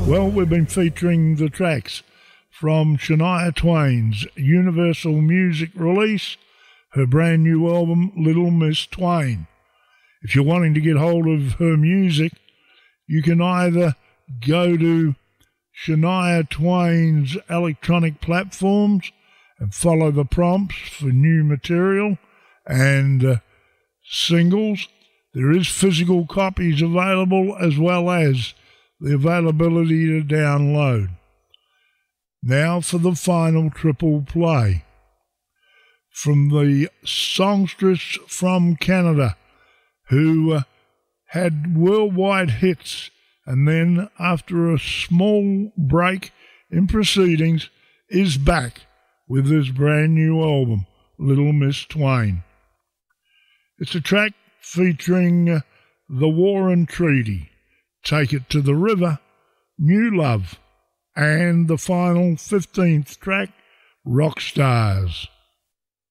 Well, we've been featuring the tracks from Shania Twain's Universal Music release, her brand new album, Little Miss Twain. If you're wanting to get hold of her music, you can either go to Shania Twain's electronic platforms and follow the prompts for new material and singles. There is physical copies available as well as the availability to download. Now for the final triple play. From the songstress from Canada who had worldwide hits and then after a small break in proceedings is back with this brand new album, Little Miss Twain. It's a track featuring The War and Treaty, Take It to the River, New Love, and the final 15th track, Rock Stars.